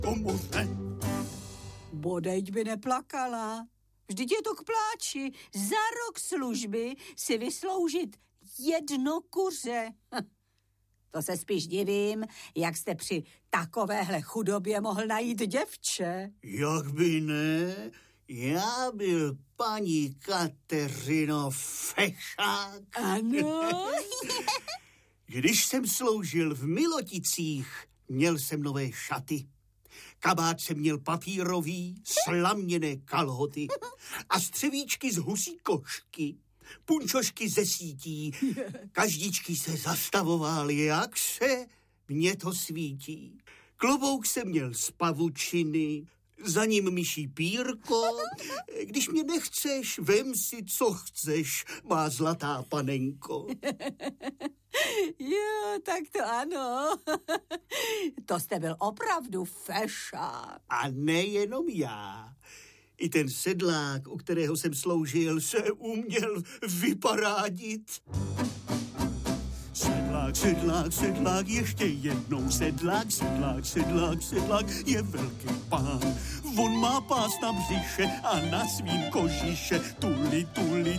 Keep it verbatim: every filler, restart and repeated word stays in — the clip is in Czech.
komoře. Bodeď by neplakala. Vždyť je to k pláči. Za rok služby si vysloužit jedno kuře. To se spíš divím, jak jste při takovéhle chudobě mohl najít děvče. Jak by ne? Já byl paní Kateřino fešák. Ano. Když jsem sloužil v Miloticích, měl jsem nové šaty. Kabát jsem měl papírový, slaměné kalhoty a střevíčky z husí košky, punčošky ze sítí. Každičky se zastavoval, jak se mně to svítí. Klobouk jsem měl z pavučiny, za ním myší pírko. Když mě nechceš, vem si, co chceš, má zlatá panenko. Jo, tak to ano. To jste byl opravdu fešák. A nejenom já. I ten sedlák, u kterého jsem sloužil, se uměl vyparádit. Sedlák, sedlák, sedlák, ještě jednou sedlák, sedlák, sedlák, sedlák, je velký pán. On má pás na břiše a na svým kožiše tuli, tuli,